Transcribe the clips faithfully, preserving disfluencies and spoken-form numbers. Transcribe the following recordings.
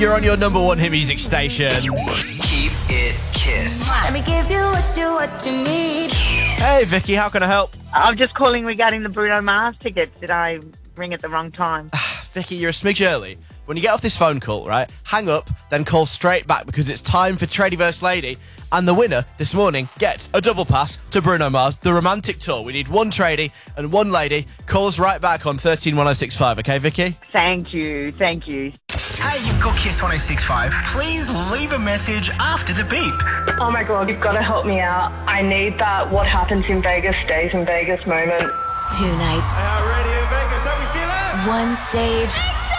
You're on your number one hit music station. Keep it Kiss. Let me give you what you, what you need. Hey, Vicky, how can I help? I'm just calling regarding the Bruno Mars tickets. Did I ring at the wrong time? Vicky, you're a smidge early. When you get off this phone call, right, hang up, then call straight back because it's time for Tradie versus Lady. And the winner this morning gets a double pass to Bruno Mars, the romantic tour. We need one tradie and one lady. Call us right back on thirteen one oh six five, okay, Vicky? Thank you, thank you. Hey, you've got Kiss one oh six five. Please leave a message after the beep. Oh my God, you've got to help me out. I need that what happens in Vegas stays in Vegas moment. Two nights. Are you ready in Vegas? How we feeling? One stage.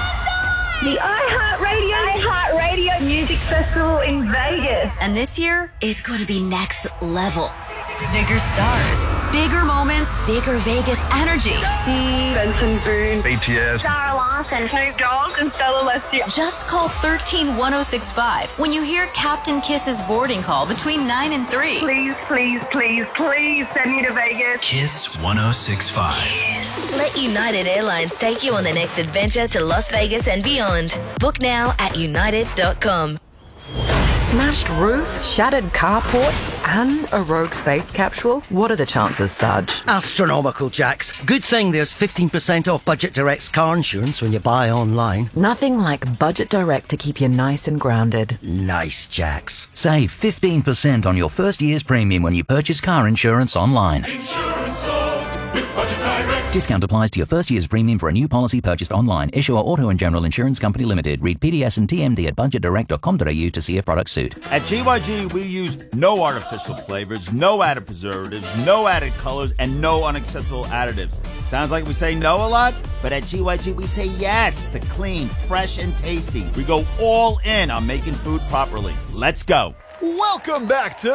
The iHeartRadio iHeartRadio Music Festival in Vegas. And this year is going to be next level. Bigger stars, bigger moments, bigger Vegas energy. See Benson Boone, B T S, Sarah Larson, Snoop Dogg, and Stella Leslie. just call thirteen one oh six five when you hear Captain Kiss's boarding call between nine and three. Please, please, please, please send me to Vegas. Kiss one oh six five. Let United Airlines take you on the next adventure to Las Vegas and beyond. Book now at united dot com. Smashed roof, shattered carport, and a rogue space capsule? What are the chances, Sarge? Astronomical, Jax. Good thing there's fifteen percent off Budget Direct's car insurance when you buy online. Nothing like Budget Direct to keep you nice and grounded. Nice, Jax. Save fifteen percent on your first year's premium when you purchase car insurance online. Insurance solved with Budget Direct. Discount applies to your first year's premium for a new policy purchased online. Issuer Auto and General Insurance Company Limited. Read P D S and T M D at budget direct dot com dot a u to see if products suit. At G Y G, we use no artificial flavors, no added preservatives, no added colors, and no unacceptable additives. Sounds like we say no a lot, but at G Y G, we say yes to clean, fresh, and tasty. We go all in on making food properly. Let's go. Welcome back to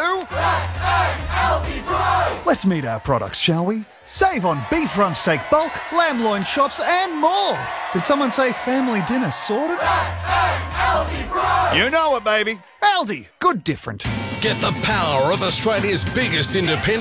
Let's meet our products, shall we? Save on beef rump steak bulk, lamb loin chops, and more. Did someone say family dinner sorted? You know it, baby. Aldi, good different. Get the power of Australia's biggest independent